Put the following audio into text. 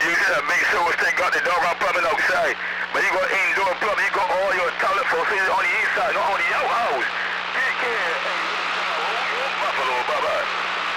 you gotta make sure we still got the dog on plumbing outside. But you got indoor plumbing, you got all your toilet facilities on the inside, not on the outhouse.